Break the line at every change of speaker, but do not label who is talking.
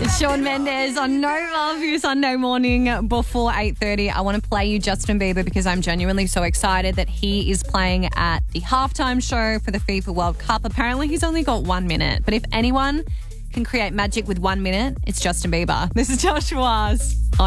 Shawn Mendes on Nova for your Sunday morning before 8:30. I want to play you Justin Bieber because I'm genuinely so excited that he is playing at the halftime show for the FIFA World Cup. Apparently he's only got 1 minute, but if anyone can create magic with 1 minute, it's Justin Bieber. This is Josh Waz on